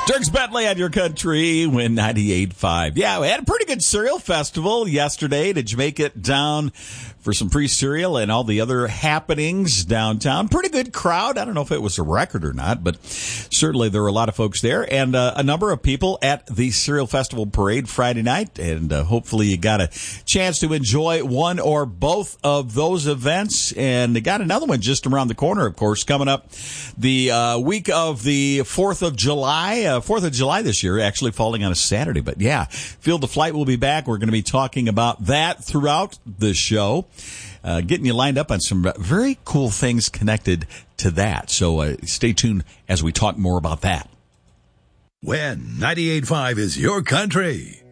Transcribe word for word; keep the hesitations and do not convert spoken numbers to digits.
Dirks Bentley on your country, Win ninety-eight point five. Yeah, we had a pretty good cereal festival yesterday. Did you make it down for some free cereal and all the other happenings downtown? Pretty good crowd. I don't know if it was a record or not, but certainly there were a lot of folks there and uh, a number of people at the Cereal Festival Parade Friday night. And uh, hopefully you got a chance to enjoy one or both of those events. And they got another one just around the corner, of course, coming up the uh, week of the fourth of July. Uh, fourth of July this year, actually falling on a Saturday. But yeah, Field of Flight will be back. We're going to be talking about that throughout the show, uh, getting you lined up on some very cool things connected to that. So uh, stay tuned as we talk more about that. When ninety-eight point five is your country.